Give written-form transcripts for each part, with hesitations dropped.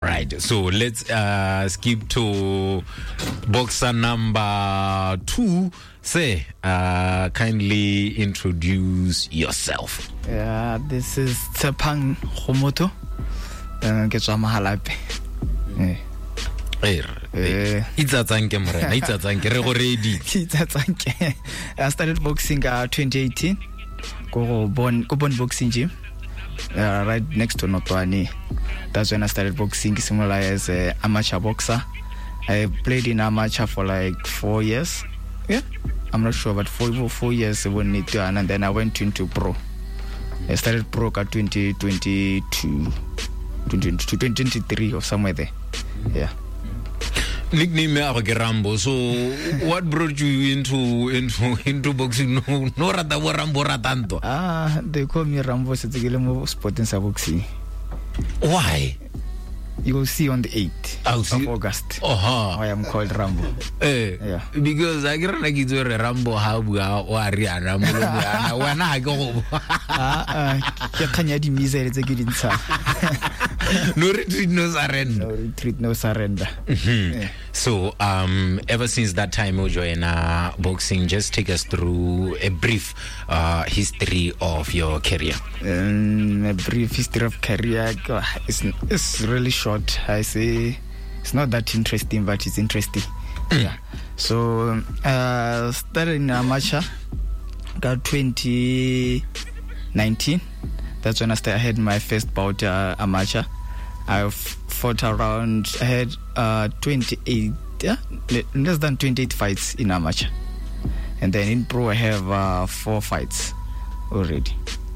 right, so let's skip to boxer number 2. Say, kindly introduce yourself. Yeah, this is Tsepang Homoto. Ke tswa Mahalape. I started boxing 2018. Go Bon Boxing Gym. Right next to Notwani. That's when I started boxing similar as an amateur boxer. I played in amateur for like 4 years. Yeah, I'm not sure, but 4 years and then I went into pro. I started pro at 2023 or somewhere there. Yeah. Nickname Rambo. So what brought you into boxing? No Rambo tanto. They call me Rambo sport in boxing. Why? You will see on the 8th of August. I am called Rambo. Yeah. Because I get like it's a Rambo Habu or Rambo. When I go, no retreat, no surrender. No retreat, no surrender. Yeah. So, ever since that time, you joined boxing. Just take us through a brief history of your career. A brief history of career. It's really short. I say it's not that interesting, but it's interesting. Yeah. So, started in amateur. Got 2019. That's when I had my first bout amateur. I fought around. I had 28, less than 28 fights in amateur, and then in pro I have 4 fights already.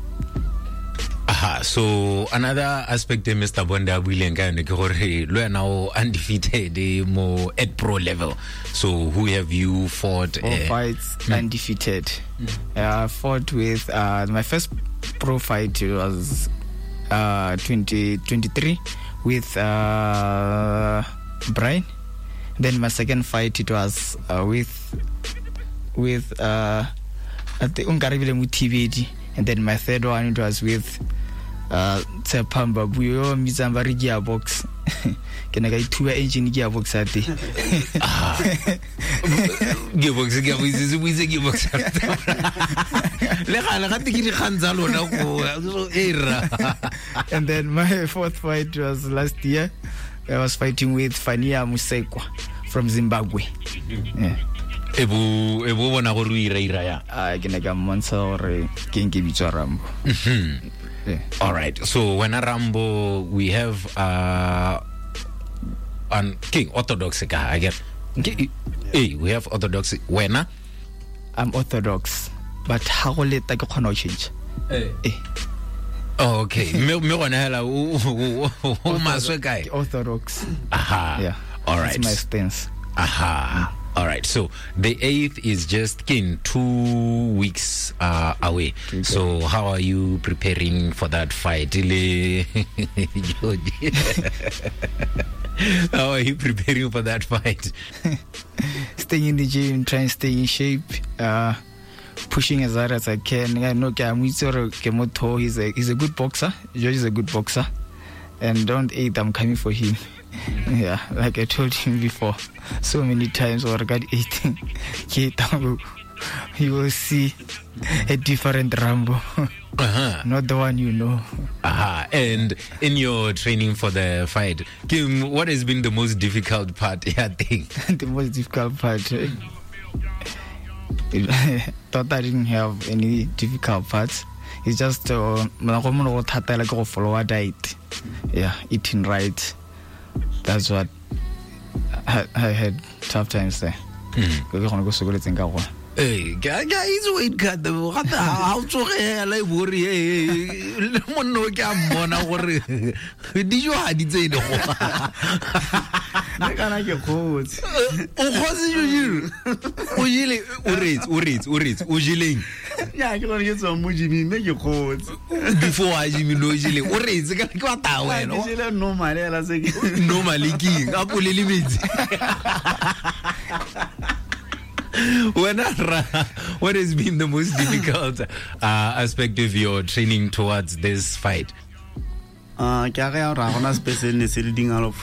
So another aspect of Mr. Bonda we are now undefeated more at pro level. So who have you fought? 4 fights undefeated. I fought with my first pro fight was 2023 with Brian. Then my second fight it was with at the Ungarivile Mutivedi, and then my third one it was with Tsepamba Buyo Mizambari gearbox. Can I get 2 engine gearbox at the gearbox and then my fourth fight was last year. I was fighting with Fania Musekwa from Zimbabwe. Yeah. All right. So when Rambo, we have King Orthodox again. Hey, we have Orthodox. When I'm Orthodox, but how will it change? Oh, okay. Orthodox. Aha. Yeah. All right. That's my stance. Aha. All right. So the 8th is just in 2 weeks away. Okay. So how are you preparing for that fight? How are you preparing for that fight? Staying in the gym, trying to stay in shape. Pushing as hard as I can. I know Kemoto, he's a good boxer. George is a good boxer. And on the 8th, I'm coming for him. Yeah, like I told him before, so many times, or God 18, you will see a different Rambo. Not the one you know. And in your training for the fight, Kim, what has been the most difficult part? I think the most difficult part. Thought I didn't have any difficult parts. It's just like follow a diet. Yeah, eating right. That's what I had tough times there. Hey, guys, wait, cut how to like worry. Did you had it say I can't get cold. Ujiling. Yeah, I can get some Mujimi, make you cold. Before I Jimmy Lojili, what is it? No, my normally king. Up with limits. What has been the most difficult aspect of your training towards this fight?